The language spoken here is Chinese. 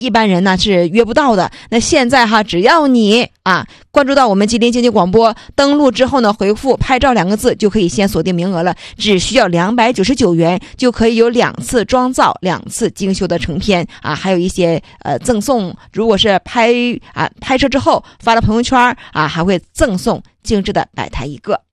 一般人呢是约不到的。那现在只要你关注到我们吉林经济广播，登录之后呢，回复拍照2个字就可以先锁定名额了，只需要299元就可以有2次妆造、2次精修的成片还有一些赠送，如果是拍摄之后发了朋友圈还会赠送精致的摆台1个。